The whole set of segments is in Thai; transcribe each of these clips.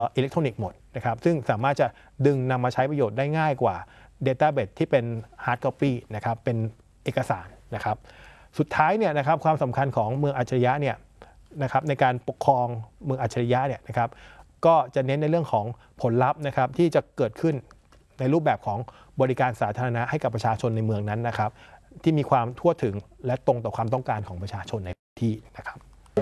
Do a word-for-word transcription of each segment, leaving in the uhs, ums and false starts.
อิเล็กทรอนิกส์หมดนะครับซึ่งสามารถจะดึงนำมาใช้ประโยชน์ได้ง่ายกว่า Database ที่เป็น Hard Copy นะครับเป็นเอกสารนะครับสุดท้ายเนี่ยนะครับความสำคัญของเมืองอัจฉริยะเนี่ยนะครับในการปกครองเมืองอัจฉริยะเนี่ยนะครับก็จะเน้นในเรื่องของผลลัพธ์นะครับที่จะเกิดขึ้นในรูปแบบของบริการสาธารณะให้กับประชาชนในเมืองนั้นนะครับที่มีความทั่วถึงและตรงต่อความต้องการของประชาชนในที่นะครับ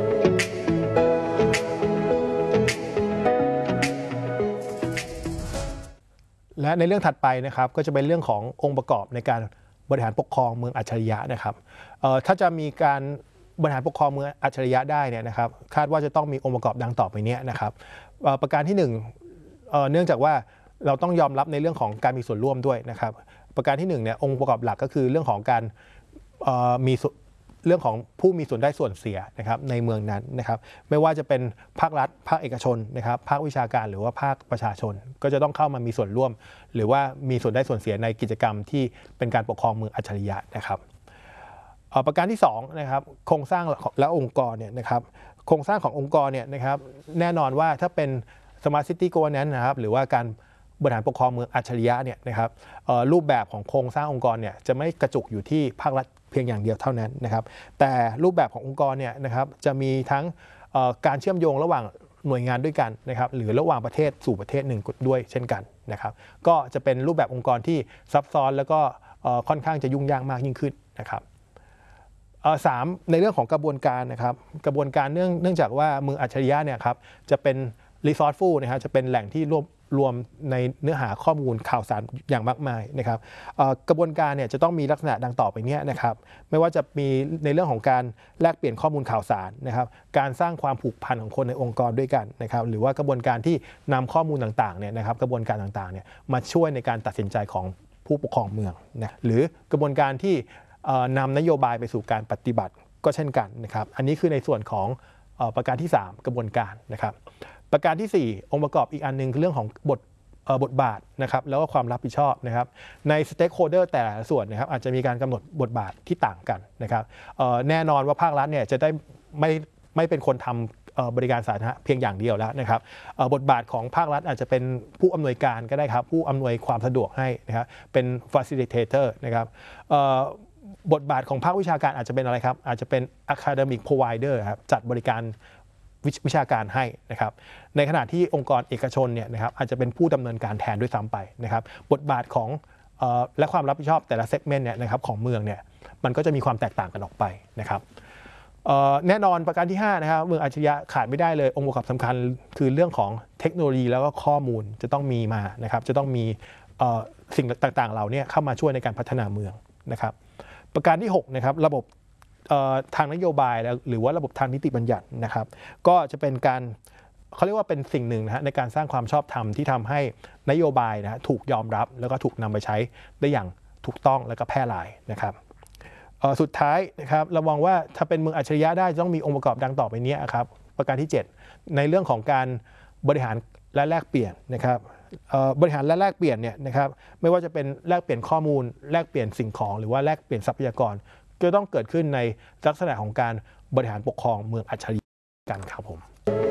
และในเรื่องถัดไปนะครับก็จะเป็นเรื่องขององค์ประกอบในการบริหารปกครองเมืองอัจฉริยะนะครับถ้าจะมีการบริหารปกครองเมืองอัจฉริยะได้เนี่ยนะครับคาดว่าจะต้องมีองค์ประกอบดังต่อไปนี้นะครับประการที่หนึ่งเนื่องจากว่าเราต้องยอมรับในเรื่องของการมีส่วนร่วมด้วยนะครับประการที่หนึ่งเนี่ยองค์ประกอบหลักก็คือเรื่องของการมีเรื่องของผู้มีส่วนได้ส่วนเสียนะครับในเมืองนั้นนะครับไม่ว่าจะเป็นภาครัฐภาคเอกชนนะครับภาควิชาการหรือว่าภาคประชาชนก็จะต้องเข้ามามีส่วนร่วมหรือว่ามีส่วนได้ส่วนเสียในกิจกรรมที่เป็นการปกครองเมืองอัจฉริยะนะครับประการที่สองนะครับโครงสร้างและองค์กรเนี่ยนะครับโครงสร้างขององค์กรเนี่ยนะครับแน่นอนว่าถ้าเป็น Smart City Governance นะครับหรือว่าการบริหารปกครองเมืองอัจฉริยะเนี่ยนะครับรูปแบบของโครงสร้างองค์กรเนี่ยจะไม่กระจุกอยู่ที่ภาครัฐเพียงอย่างเดียวเท่านั้นนะครับแต่รูปแบบขององค์กรเนี่ยนะครับจะมีทั้งการเชื่อมโยงระหว่างหน่วยงานด้วยกันนะครับหรือระหว่างประเทศสู่ประเทศหนึ่งด้วยเช่นกันนะครับก็จะเป็นรูปแบบองค์กรที่ซับซ้อนแล้วก็ค่อนข้างจะยุ่งยากมากยิ่งขึ้นนะครับสามในเรื่องของกระบวนการนะครับกระบวนการเนื่องเนื่องจากว่าเมืองอัจฉริยะเนี่ยครับจะเป็น resourceful นะครับจะเป็นแหล่งที่รวบรวมในเนื้อหาข้อมูลข่าวสารอย่างมากมายนะครับกระบวนการเนี่ยจะต้องมีลักษณะดังต่อไปนี้นะครับไม่ว่าจะมีในเรื่องของการแลกเปลี่ยนข้อมูลข่าวสารนะครับการสร้างความผูกพันของคนในองค์กรด้วยกันนะครับหรือว่ากระบวนการที่นำข้อมูลต่างๆเนี่ยนะครับกระบวนการต่างๆเนี่ยมาช่วยในการตัดสินใจของผู้ปกครองเมืองนะหรือกระบวนการที่นำนโยบายไปสู่การปฏิบัติก็เช่นกันนะครับอันนี้คือในส่วนของประการที่สามกระบวนการนะครับประการที่สี่องค์ประกอบอีกอันนึงคือเรื่องของบทบทบาทนะครับแล้วก็ความรับผิดชอบนะครับในสเต็กโฮลเดอร์แต่ละส่วนนะครับอาจจะมีการกำหนดบทบาทที่ต่างกันนะครับแน่นอนว่าภาครัฐเนี่ยจะได้ไม่ไม่เป็นคนทำบริการสาธารณะเพียงอย่างเดียวแล้วนะครับบทบาทของภาครัฐอาจจะเป็นผู้อำนวยการก็ได้ครับผู้อำนวยความสะดวกให้นะครับเป็น facilitator นะครับบทบาทของภาควิชาการอาจจะเป็นอะไรครับอาจจะเป็น academic provider ครับจัดบริการวิชาการให้นะครับในขณะที่องค์กรเอกชนเนี่ยนะครับอาจจะเป็นผู้ดำเนินการแทนด้วยซ้ำไปนะครับบทบาทของเอ่อและความรับผิดชอบแต่ละเซกเมนต์เนี่ยนะครับของเมืองเนี่ยมันก็จะมีความแตกต่างกันออกไปนะครับแน่นอนประการที่ห้านะครับเมืองอัจฉริยะขาดไม่ได้เลยองค์ประกอบสำคัญคือเรื่องของเทคโนโลยีแล้วก็ข้อมูลจะต้องมีมานะครับจะต้องมีสิ่งต่างๆเหล่านี้เข้ามาช่วยในการพัฒนาเมืองนะครับประการที่หกนะครับระบบทางนโยบายหรือว่าระบบทางนิติบัญญัตินะครับก็จะเป็นการเขาเรียกว่าเป็นสิ่งหนึ่งนะฮะในการสร้างความชอบธรรมที่ทำให้นโยบายนะฮะถูกยอมรับแล้วก็ถูกนำไปใช้ได้อย่างถูกต้องแล้วก็แพร่หลายนะครับสุดท้ายนะครับเรามองว่าถ้าเป็นเมืองอัจฉริยะได้ต้องมีองค์ประกอบดังต่อไปนี้ครับประการที่เจ็ดในเรื่องของการบริหารและแลกเปลี่ยนนะครับบริหารและแลกเปลี่ยนเนี่ยนะครับไม่ว่าจะเป็นแลกเปลี่ยนข้อมูลแลกเปลี่ยนสิ่งของหรือว่าแลกเปลี่ยนทรัพยากรก็ต้องเกิดขึ้นในลักษณะของการบริหารปกครองเมืองอัจฉริยะกันครับผม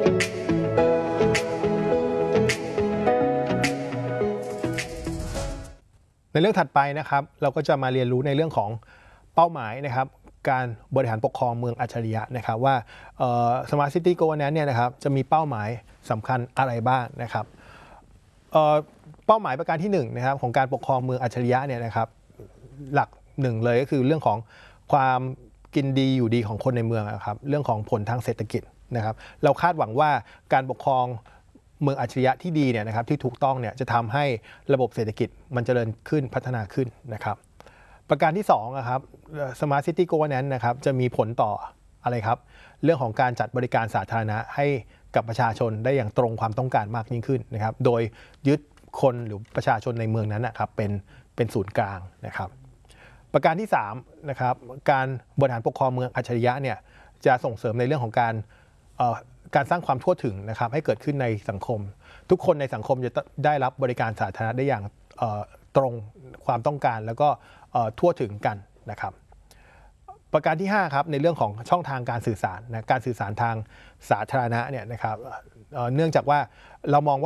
ในเรื่องถัดไปนะครับเราก็จะมาเรียนรู้ในเรื่องของเป้าหมายนะครับการบริหารปกครองเมืองอัจฉริยะนะครับว่า Smart City Governance เนี่ยนะครับจะมีเป้าหมายสำคัญอะไรบ้างนะครับเป้าหมายประการที่หนึ่งนะครับของการปกครองเมืองอัจฉริยะเนี่ยนะครับหลักหนึ่งเลยก็คือเรื่องของความกินดีอยู่ดีของคนในเมืองครับเรื่องของผลทางเศรษฐกิจนะครับเราคาดหวังว่าการปกครองเมืองอัจฉริยะที่ดีเนี่ยนะครับที่ถูกต้องเนี่ยจะทำให้ระบบเศรษฐกิจมันเจริญขึ้นพัฒนาขึ้นนะครับประการที่สองนะครับ Smart City Governance นะครับจะมีผลต่ออะไรครับเรื่องของการจัดบริการสาธารณะให้กับประชาชนได้อย่างตรงความต้องการมากยิ่งขึ้นนะครับโดยยึดคนหรือประชาชนในเมืองนั้นนะครับเป็นเป็นศูนย์กลางนะครับประการที่สามนะครับการบริหารปกครองเมืองอัจฉริยะเนี่ยจะส่งเสริมในเรื่องของการการสร้างความทั่วถึงนะครับให้เกิดขึ้นในสังคมทุกคนในสังคมจะได้รับบริการสาธารณะได้อย่างตรงความต้องการแล้วก็ทั่วถึงกันนะครับประการที่ห้าครับในเรื่องของช่องทางการสื่อสารนะการสื่อสารทางสาธารณะเนี่ยนะครับเนื่องจากว่าเรามองว่า